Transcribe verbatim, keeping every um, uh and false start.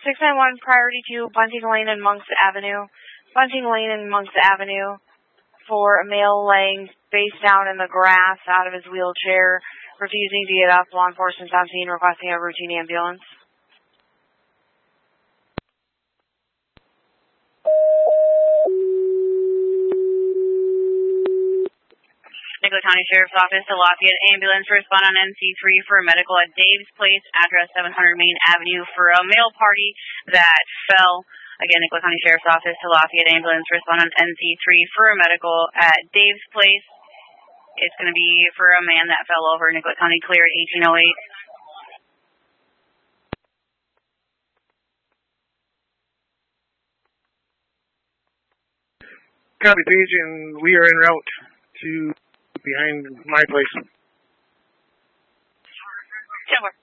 six nine one, priority to Bunting Lane and Monks Avenue. Bunting Lane and Monks Avenue for a male laying face down in the grass out of his wheelchair, refusing to get up. Law enforcement's on scene requesting a routine ambulance. Nicollet County Sheriff's Office to Lafayette Ambulance, respond on N C three for a medical at Dave's Place, address seven hundred Main Avenue for a male party that fell. Again, Nicollet County Sheriff's Office to Lafayette Ambulance, respond on N C three for a medical at Dave's Place. It's going to be for a man that fell over. Nicollet County clear at eighteen oh eight. Copy, Paige, and we are en route to behind my place. Silver.